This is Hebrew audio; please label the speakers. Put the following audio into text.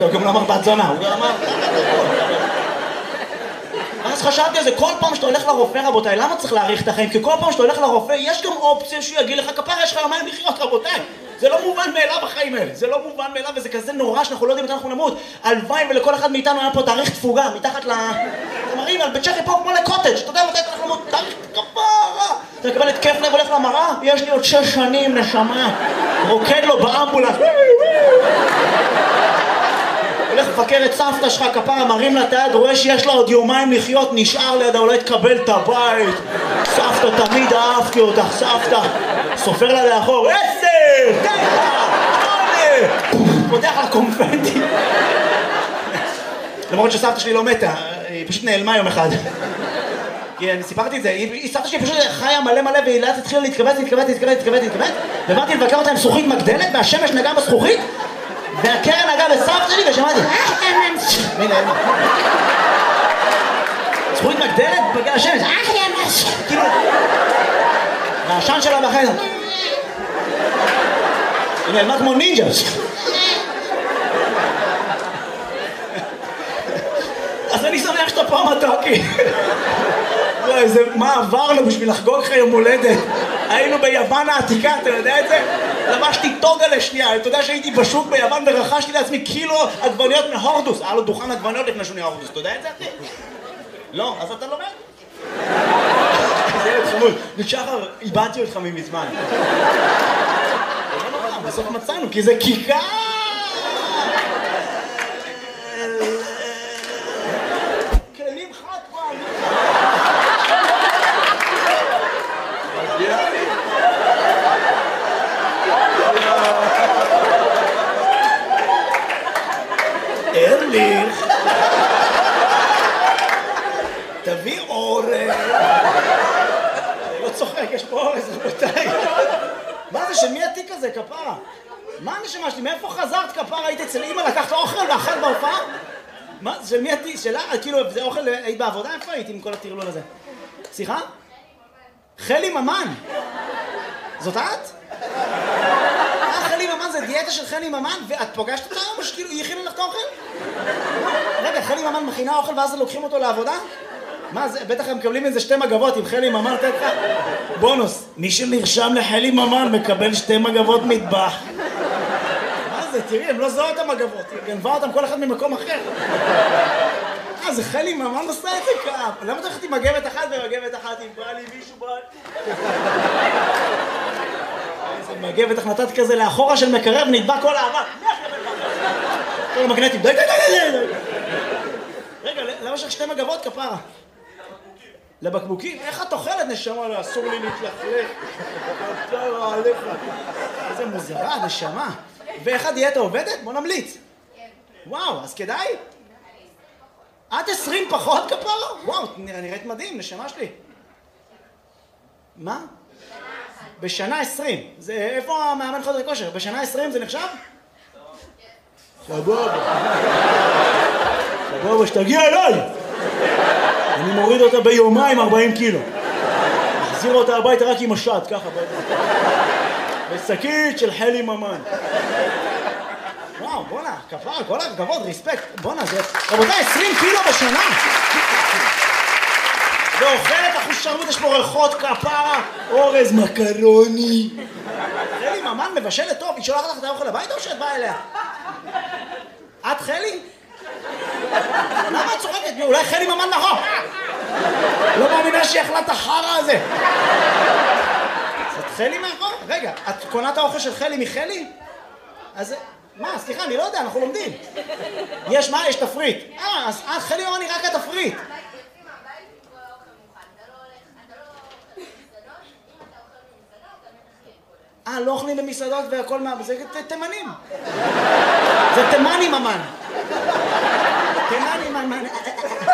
Speaker 1: הוא גם לא אמר בת זונה, הוא גם אמר... אז חשבתי על זה, כל פעם שאתה הולך לרופא, רבותיי, למה צריך להאריך את החיים? כי כל פעם שאתה הולך לרופא, יש גם אופציה שהוא יגיד לך, כפרה, יש לך יומיים לחיות, רבותיי. זה לא מובן מאליו החיים האלה, זה לא מובן מאליו, וזה כזה נורא שאנחנו לא יודעים מתי אנחנו נמות. הלוואי ולכל אחד מאיתנו היה פה תאריך תפוגה, מתחת למראים, על בית שחי פה כמו לקוטג', אתה יודע מתי אנחנו נמות, תאריך כפרה. אתה מקבל התקף לב, הולך למראה, יש לי עוד 6 שנים, נשמה. רוקד לו באמבולנס. הולך לפקר את סבתא שלך, כפרה, מרים לה את היד, רואה שיש לה עוד יומיים לחיות, נשאר לידה, אולי תקבל את הבית. סבתא, תמיד אהבתי אותך, סבתא. סופר לה לאחור, 10, 9, 8. פותח לה קונפנטי. למרות שסבתא שלי לא מתה, היא פשוט נעלמה יום אחד. כי אני סיפרתי את זה, סבתא שלי פשוט חיה מלא מלא, והיא לאט התחילה להתכווץ, ובאתי לבקר אותה עם זכוכית מגדלת, והשמש נגע בזכוכית, והקרן נגע בסבתא שלי, ושמעתי, הנה, זכוכית מגדלת בגלל השמש, כאילו, והעשן שלה בחדר. היא נעלמה כמו נינג'ה. אז אני שמח שאתה פה מתוקי. מה עברנו בשביל לחגוג לך יום הולדת? היינו ביוון העתיקה, אתה יודע את זה? לבשתי טוגה לשנייה, אתה יודע שהייתי בשוק ביוון ורכשתי לעצמי קילו עגבניות מהורדוס. היה לו דוכן עגבניות לפני שהוא נהיה הורדוס, אתה יודע את זה אחי? לא, אז אתה לומד? זה ילד חמוד, שחר, איבדתי אותך ממזמן. בסוף מצאנו, כי זה כיכר! כלים חד פעם! ארליך! תביא אורז! אני לא צוחק, יש פה אורז, רבותיי. מה זה, של מי התיק הזה, כפרה? מה הנשמה שלי? מאיפה חזרת, כפרה? היית אצל אמא, לקחת אוכל ואכל בהופעה? מה? של מי התיק? שלה? כאילו, זה אוכל, היית בעבודה? איפה היית עם כל הטרלול הזה? סליחה? חלי ממן! זאת את? חלי ממן זה דיאטה של חלי ממן? ואת פוגשת אותה או שכאילו היא הכינה לך את האוכל? רגע, חלי ממן מכינה אוכל ואז לוקחים אותו לעבודה? מה זה? בטח הם מקבלים איזה 2 מגבות עם חלי ממן, תת לך? בונוס, מי שנרשם לחלי ממן מקבל 2 מגבות מטבח. מה זה? תראי, הם לא זוהו את המגבות, היא גנבה אותם כל אחד ממקום אחר. זה חלי ממן עושה את זה כאב. למה אתה הולכת עם מגבת אחת ומגבת אחת? אם בא לי מישהו בא... איזה מגבת איך נתת כזה לאחורה של מקרב, נדבק כל האבק. כל המגנטים, די. רגע, למה יש לך 2 מגבות, כפרה? לבקבוקים? איך את אוכלת, נשמה? לא, אסור לי להתלכלך. כפרה עליך. איזה מוזרה, נשמה. ואיך הדיאטה עובדת? בוא נמליץ. וואו, אז כדאי? את 20 פחות, כפרה? וואו, נראית מדהים, נשמה שלי. מה? בשנה 20. זה איפה המאמן חדרי כושר? בשנה 20 זה נחשב? סבבה. סבבה, שתגיע אליי. אני מוריד אותה ביומיים 40 קילו. מחזיר אותה הביתה רק עם השד, ככה. בשקית של חלי ממן. וואו, בונה, כפרה, כל הכבוד, ריספקט. בונה, זה... רבותיי, 20 קילו בשנה. ואוכלת אחושרמוט, יש פה ריחות, כפרה, אורז, מקרוני. חלי ממן מבשלת טוב, היא שולחת לך את האוכל הביתה או שאת באה אליה? את חלי? למה את צוחקת? אולי חלי ממן נכון? לא מאמינה שהיא אכלה את החרא הזה. זאת חלי מאחור? רגע, את קונה את האוכל של חלי מחלי? אז... מה? סליחה, אני לא יודע, אנחנו לומדים. יש מה? יש תפריט. אז חלי ממן היא רק התפריט. לא אוכלים במסעדות והכל מה... זה תימנים. זה תימני ממן. תימני ממן.